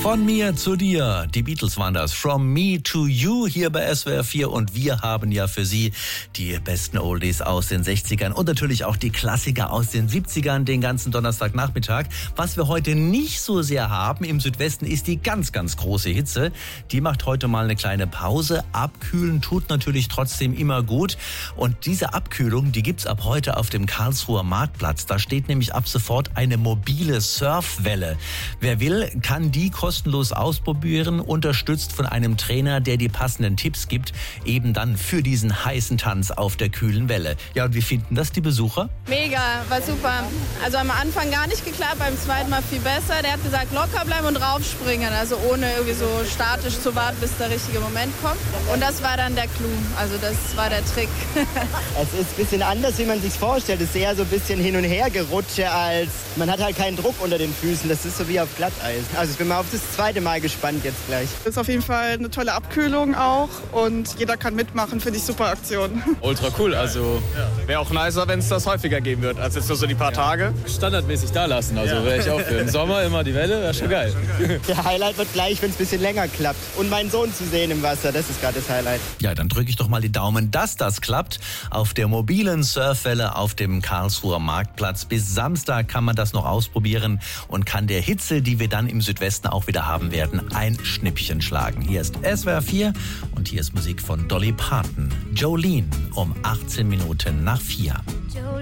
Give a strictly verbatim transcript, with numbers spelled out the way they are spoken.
Von mir zu dir. Die Beatles waren das. From me to you hier bei S W R vier. Und wir haben ja für Sie die besten Oldies aus den sechzigern und natürlich auch die Klassiker aus den siebzigern den ganzen Donnerstagnachmittag. Was wir heute nicht so sehr haben im Südwesten ist die ganz, ganz große Hitze. Die macht heute mal eine kleine Pause. Abkühlen tut natürlich trotzdem immer gut. Und diese Abkühlung, die gibt's ab heute auf dem Karlsruher Marktplatz. Da steht nämlich ab sofort eine mobile Surfwelle. Wer will, kann die kostenlos ausprobieren, unterstützt von einem Trainer, der die passenden Tipps gibt, eben dann für diesen heißen Tanz auf der kühlen Welle. Ja, und wie finden das die Besucher? Mega, war super. Also am Anfang gar nicht geklappt, beim zweiten Mal viel besser. Der hat gesagt, locker bleiben und raufspringen, also ohne irgendwie so statisch zu warten, bis der richtige Moment kommt. Und das war dann der Clou, also das war der Trick. Es ist ein bisschen anders, wie man sich vorstellt. Es ist eher so ein bisschen hin und her gerutsche, als man hat halt keinen Druck unter den Füßen. Das ist so wie auf Glatteis. Also ich bin mal auf das zweite Mal gespannt jetzt gleich. Ist auf jeden Fall eine tolle Abkühlung auch und jeder kann mitmachen, finde ich super Aktion. Ultra cool, also wäre auch nicer, wenn es das häufiger geben wird, als jetzt nur so die paar Tage. Standardmäßig da lassen, also wäre ich auch für. Im Sommer immer die Welle, wäre schon geil. Der Highlight wird gleich, wenn es ein bisschen länger klappt. Und meinen Sohn zu sehen im Wasser, das ist gerade das Highlight. Ja, dann drücke ich doch mal die Daumen, dass das klappt. Auf der mobilen Surfwelle auf dem Karlsruher Marktplatz. Bis Samstag kann man das noch ausprobieren und kann der Hitze, die wir dann im Südwesten auch wieder haben werden, ein Schnippchen schlagen. Hier ist S W R vier und hier ist Musik von Dolly Parton. Jolene um achtzehn Minuten nach vier.